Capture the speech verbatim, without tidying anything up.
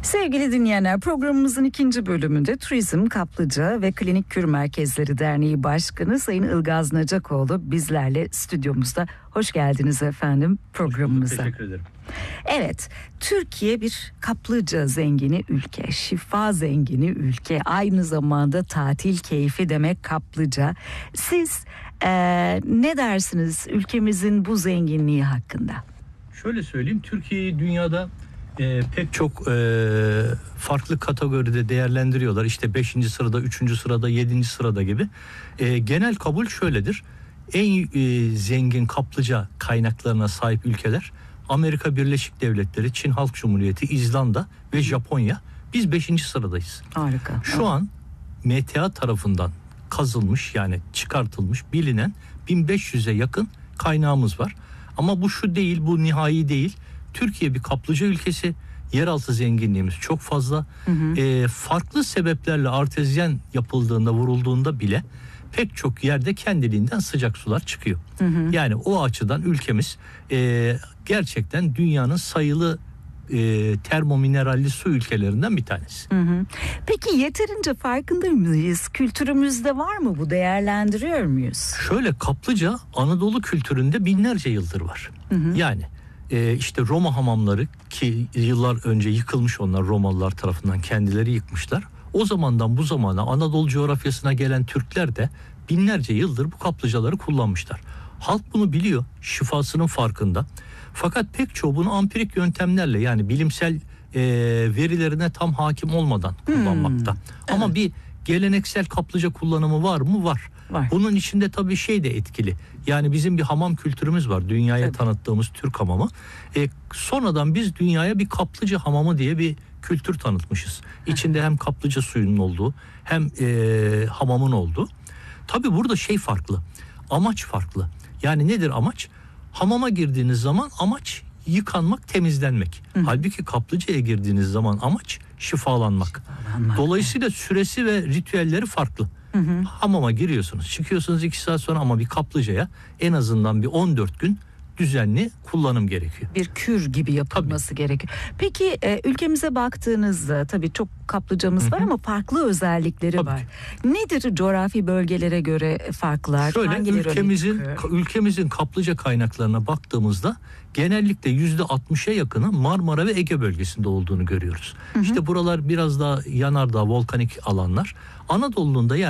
Sevgili dinleyenler, programımızın ikinci bölümünde Turizm, Kaplıca ve Klinik Kür Merkezleri Derneği Başkanı Sayın Ilgaz Nacakoğlu bizlerle stüdyomuzda. Hoş geldiniz efendim programımıza. Teşekkür ederim. Evet, Türkiye bir kaplıca zengini ülke, şifa zengini ülke, aynı zamanda tatil keyfi demek kaplıca. Siz ee, ne dersiniz ülkemizin bu zenginliği hakkında? Şöyle söyleyeyim, Türkiye'yi dünyada e, pek çok e, farklı kategoride değerlendiriyorlar. İşte beşinci sırada, üçüncü sırada, yedinci sırada gibi. E, genel kabul şöyledir. En e, zengin kaplıca kaynaklarına sahip ülkeler Amerika Birleşik Devletleri, Çin Halk Cumhuriyeti, İzlanda ve Japonya. Biz beşinci sıradayız. Harika. Şu an M T A tarafından kazılmış, yani çıkartılmış, bilinen bin beş yüze yakın kaynağımız var. Ama bu şu değil, bu nihai değil. Türkiye bir kaplıca ülkesi. Yeraltı zenginliğimiz çok fazla. Hı hı. E, farklı sebeplerle artezyen yapıldığında, vurulduğunda bile pek çok yerde kendiliğinden sıcak sular çıkıyor. Hı hı. Yani o açıdan ülkemiz e, gerçekten dünyanın sayılı e, termomineralli su ülkelerinden bir tanesi. Hı hı. Peki yeterince farkında mıyız? Kültürümüzde var mı bu? Değerlendiriyor muyuz? Şöyle, kaplıca Anadolu kültüründe binlerce yıldır var. Hı hı. Yani e, işte Roma hamamları, ki yıllar önce yıkılmış, onlar Romalılar tarafından kendileri yıkmışlar. O zamandan bu zamana Anadolu coğrafyasına gelen Türkler de binlerce yıldır bu kaplıcaları kullanmışlar. Halk bunu biliyor, şifasının farkında. Fakat pek çoğu bunu ampirik yöntemlerle, yani bilimsel e, verilerine tam hakim olmadan kullanmakta. Hmm, Ama evet. bir geleneksel kaplıca kullanımı var mı? Var. Var. Bunun içinde tabii şey de etkili. Yani bizim bir hamam kültürümüz var. Dünyaya tabii. tanıttığımız Türk hamamı. E, sonradan biz dünyaya bir kaplıca hamamı diye bir kültür tanıtmışız. İçinde hem kaplıca suyunun olduğu hem e, hamamın olduğu. Tabii burada şey farklı. Amaç farklı. Yani nedir amaç? Hamama girdiğiniz zaman amaç yıkanmak, temizlenmek. Hı. Halbuki kaplıcaya girdiğiniz zaman amaç şifalanmak. şifalanmak. Dolayısıyla süresi ve ritüelleri farklı. Hı hı. Hamama giriyorsunuz, çıkıyorsunuz iki saat sonra, ama bir kaplıcaya en azından bir on dört gün düzenli kullanım gerekiyor. Bir kür gibi yapılması tabii. gerekiyor. Peki e, ülkemize baktığınızda tabii çok kaplıcamız Hı-hı. var ama farklı özellikleri tabii var. Ki. Nedir coğrafi bölgelere göre farklar? Şöyle, Hangileri ülkemizin ülkemizin kaplıca kaynaklarına baktığımızda genellikle yüzde altmışa yakını Marmara ve Ege bölgesinde olduğunu görüyoruz. Hı-hı. İşte buralar biraz daha yanardağ, volkanik alanlar. Anadolu'nun da yani